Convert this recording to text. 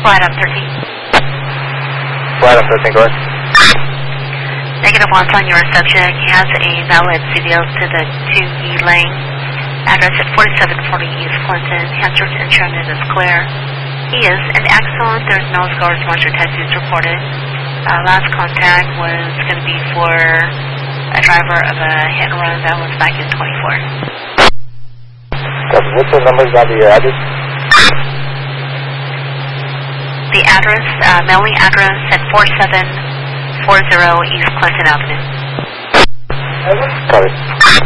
Flight up 13. Flight up 13, go ahead. Negative 1 on your subject. He has a valid CDL to the 2E lane. Address at 4740 East Clinton. Hazard insurance is clear. He is in excellent. There's no scars, marks, or tattoos reported. Last contact was going to be for a driver of a hit and run that was back in 24. What's the numbers on the address? The address, mailing address at 4740 East Clinton Avenue. Copy.